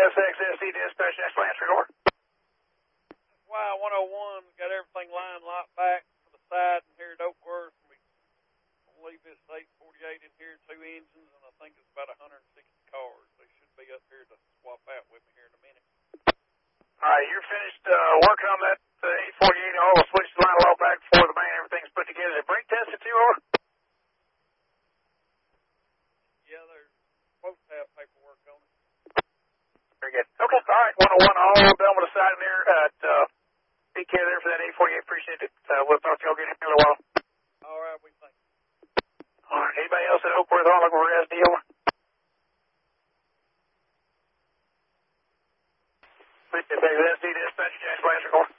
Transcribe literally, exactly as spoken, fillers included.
S X S C dispatch, next Lance report. Y one oh one got everything lined locked back to the side and here at Oakworth. We believe this eight forty-eight in here, two engines, and I think it's about one hundred sixty cars. They should be up here to swap out with me here in a minute. All right, you're finished uh, working on that uh, eight forty-eight. All the switches lined all back before the main. Everything's put together. Is it brake tested too, or? Yeah, they're supposed to have paperwork on it. Very good. Okay, all right, one oh one, all done with the side in there at uh, P K there for that eight forty-eight. Appreciate it. Uh, we'll talk to y'all again in a little while. All right, we thank you. All right, anybody else at Oakworth on looking for S D over? Appreciate it. S D dispatch, James Blanchard.